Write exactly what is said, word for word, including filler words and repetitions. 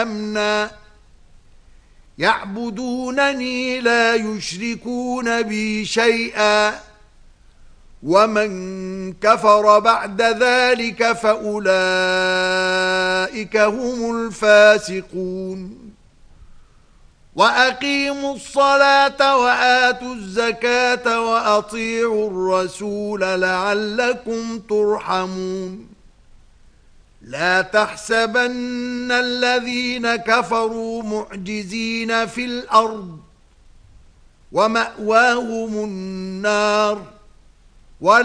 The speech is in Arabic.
أمنا يعبدونني لا يشركون بي شيئا ومن كفر بعد ذلك فأولئك هم الفاسقون وأقيموا الصلاة وآتوا الزكاة وأطيعوا الرسول لعلكم ترحمون لا تحسبن الذين كفروا معجزين في الأرض ومأواهم النار